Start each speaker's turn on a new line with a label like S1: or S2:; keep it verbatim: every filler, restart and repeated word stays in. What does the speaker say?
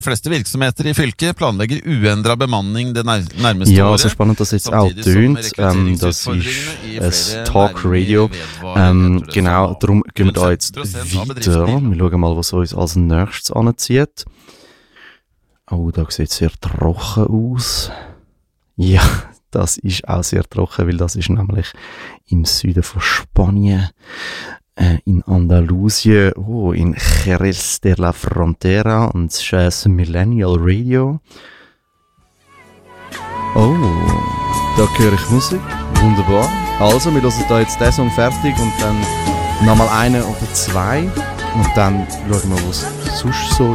S1: fleste virksomheter i fylket planlegger uendret bemanning det nær nærmeste
S2: ja,
S1: året.
S2: så spannend, dass jetzt auch tönt. Ähm, das ist ein Talk Radio. Ähm, genau, darum gehen wir da jetzt weiter. Wir schauen mal, was uns als nächstes anzieht. Oh, da sieht es sehr trocken aus. Ja, das ist auch sehr trocken, weil das ist nämlich im Süden von Spanien. In Andalusien, oh, in Jerez de la Frontera, und es ist das Millennial Radio. Oh, da höre ich Musik, wunderbar. Also, wir hören da jetzt diesen Song fertig und dann nochmal einen oder zwei und dann schauen wir, was sonst so